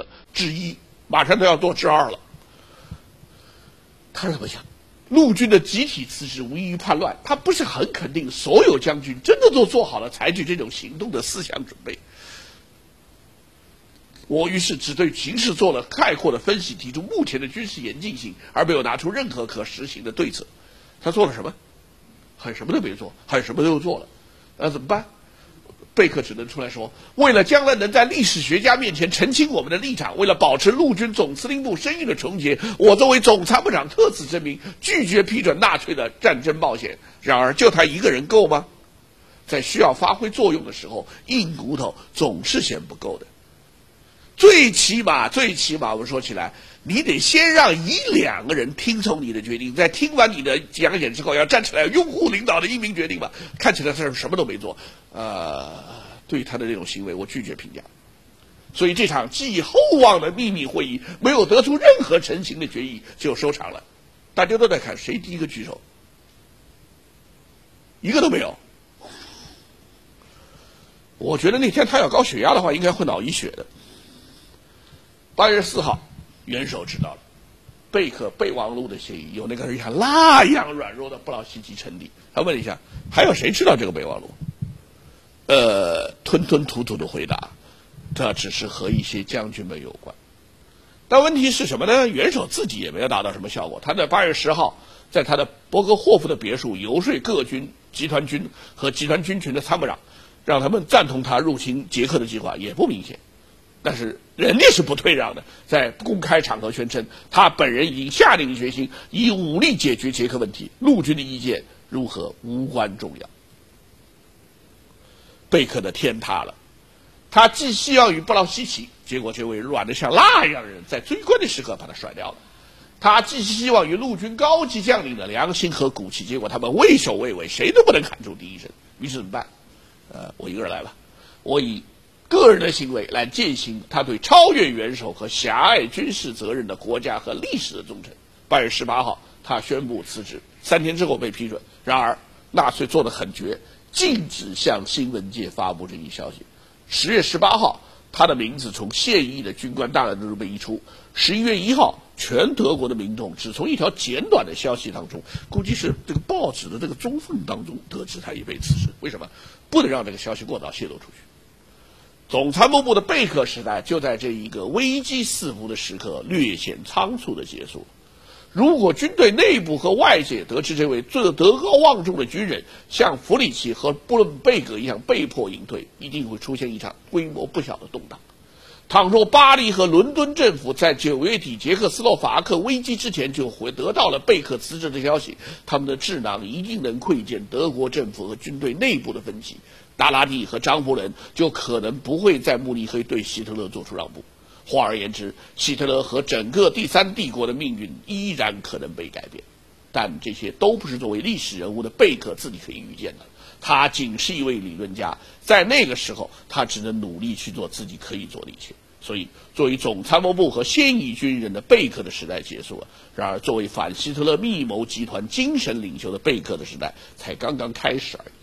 个之一，马上都要做之二了。他是怎么想？陆军的集体辞职无异于叛乱，他不是很肯定所有将军真的都做好了采取这种行动的思想准备。我于是只对形势做了概括的分析，提出目前的军事严峻性，而没有拿出任何可实行的对策。他做了什么？很什么都没做，很什么都做了。那怎么办？贝克只能出来说，为了将来能在历史学家面前澄清我们的立场，为了保持陆军总司令部声誉的纯洁，我作为总参谋长特此声明，拒绝批准纳粹的战争冒险。然而就他一个人够吗？在需要发挥作用的时候，硬骨头总是嫌不够的。最起码我们说起来，你得先让1-2个人听从你的决定，在听完你的讲解之后，要站起来拥护领导的英明决定吧。看起来他什么都没做，对他的这种行为我拒绝评价。所以这场寄予厚望的秘密会议没有得出任何成型的决议就收场了。大家都在看谁第一个举手，一个都没有。我觉得那天他要高血压的话，应该会脑溢血的。8月4号，元首知道了贝克备忘录的协议有那个像蜡一样软弱的布劳希奇称帝。他问了一下，还有谁知道这个备忘录？吞吞吐吐的回答，这只是和一些将军们有关。但问题是什么呢？元首自己也没有达到什么效果。他在8月10号，在他的伯格霍夫的别墅游说各军、集团军和集团军群的参谋长，让他们赞同他入侵捷克的计划，也不明显。但是人家是不退让的，在公开场合宣称，他本人已经下定决心以武力解决捷克问题，陆军的意见如何无关重要。贝克的天塌了，他寄希望于布劳希奇，结果这位软得像蜡一样的人在最关键时刻把他甩掉了。他寄希望于陆军高级将领的良心和骨气，结果他们畏首畏尾，谁都不能喊出第一声。于是怎么办？我一个人来吧，我以个人的行为来践行他对超越元首和狭隘军事责任的国家和历史的忠诚。8月18号，他宣布辞职，3天之后被批准。然而，纳粹做得很绝，禁止向新闻界发布这一消息。10月18号，他的名字从现役的军官档案中被移出。11月1号，全德国的民众只从一条简短的消息当中，估计是这个报纸的这个中缝当中得知他已被辞职。为什么？不能让这个消息过早泄露出去。总参谋部的贝克时代就在这一个危机四伏的时刻略显仓促的结束。如果军队内部和外界得知这位德高望重的军人像弗里奇和布伦贝格一样被迫隐退，一定会出现一场规模不小的动荡。倘若巴黎和伦敦政府在9月底捷克斯洛伐克危机之前就会得到了贝克辞职的消息，他们的智囊一定能窥见德国政府和军队内部的分歧。达拉蒂和张伯伦就可能不会在慕尼黑对希特勒做出让步。换而言之，希特勒和整个第三帝国的命运依然可能被改变。但这些都不是作为历史人物的贝克自己可以预见的。他仅是一位理论家，在那个时候，他只能努力去做自己可以做的一切。所以，作为总参谋部和现役军人的贝克的时代结束了。然而，作为反希特勒密谋集团精神领袖的贝克的时代才刚刚开始而已。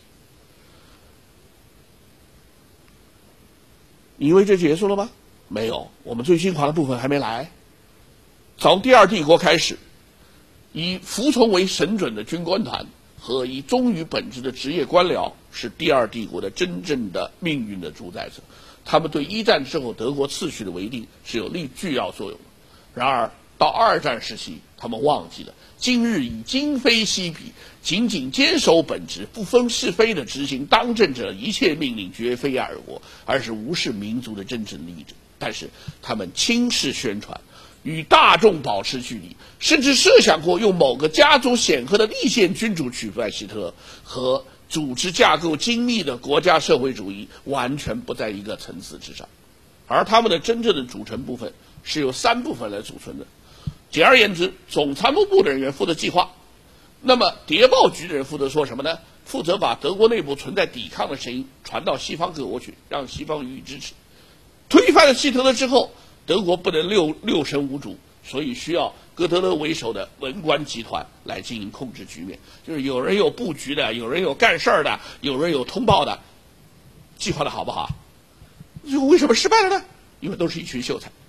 你以为这结束了吗？没有，我们最精华的部分还没来。从第二帝国开始，以服从为神准的军官团和以忠于本职的职业官僚是第二帝国的真正的命运的主宰者。他们对一战之后德国次序的维定是有巨要作用的。然而到二战时期，他们忘记了今日以今非昔比，仅仅坚守本职，不分是非的执行当政者一切命令，绝非爱国，而是无视民族的真正利益者。但是他们轻视宣传，与大众保持距离，甚至设想过用某个家族显赫的立宪君主取代希特勒，和组织架构精密的国家社会主义完全不在一个层次之上。而他们的真正的组成部分是由3部分来组成的。简而言之，总参谋部的人员负责计划，那么谍报局的人负责说什么呢？负责把德国内部存在抵抗的声音传到西方各国去，让西方予以支持。推翻了希特勒之后，德国不能六神无主，所以需要哥德勒为首的文官集团来进行控制局面。就是有人有布局的，有人有干事儿的，有人有通报的，计划的好不好？为什么失败了呢？因为都是一群秀才。